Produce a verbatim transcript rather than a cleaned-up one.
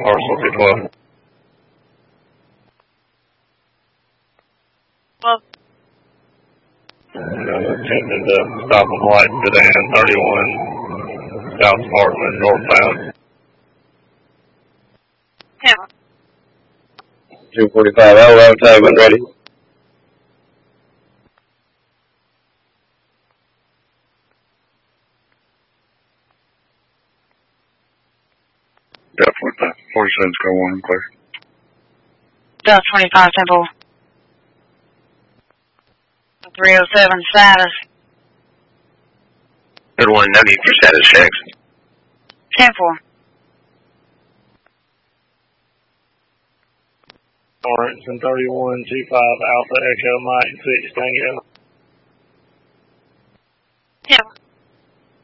Parcel two twelve. Well, Attempted to stop a flight sedan thirty-one South Parkland northbound. yeah. two forty-five, L eleven time when ready. Delta twenty-five, forty-seven, go one, clear. Delta twenty-five, Temple. three oh seven status. Good one, no need for status checks. ten four. Lawrence and thirty-one two five Alpha Echo Mike six Tango. Yeah.